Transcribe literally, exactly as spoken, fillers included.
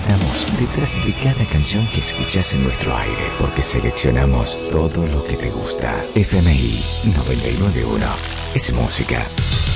estamos detrás de cada canción que escuchas en nuestro aire, porque seleccionamos todo lo que te gusta. F M I noventa y nueve punto uno es música.